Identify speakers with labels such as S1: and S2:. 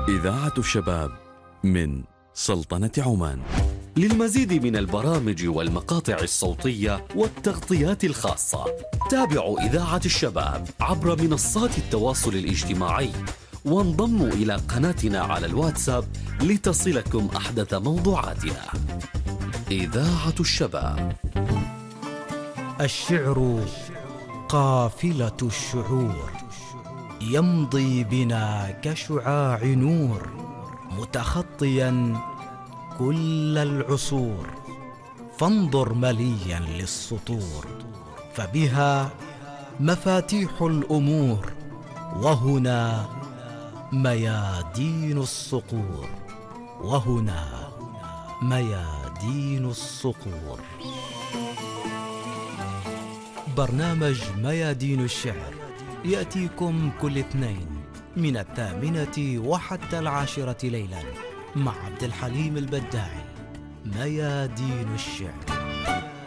S1: إذاعة الشباب من سلطنة عمان.
S2: للمزيد من البرامج والمقاطع الصوتية والتغطيات الخاصة تابعوا إذاعة الشباب عبر منصات التواصل الاجتماعي وانضموا إلى قناتنا على الواتساب لتصلكم أحدث موضوعاتنا. إذاعة الشباب.
S3: الشعر قافلة الشعور، يمضي بنا كشعاع نور، متخطيا كل العصور. فانظر مليا للسطور، فبها مفاتيح الأمور، وهنا ميادين الصقور، وهنا ميادين الصقور. برنامج ميادين الشعر يأتيكم كل اثنين من 8 وحتى 10 ليلا مع عبد الحليم البداعي. ميادين الشعر.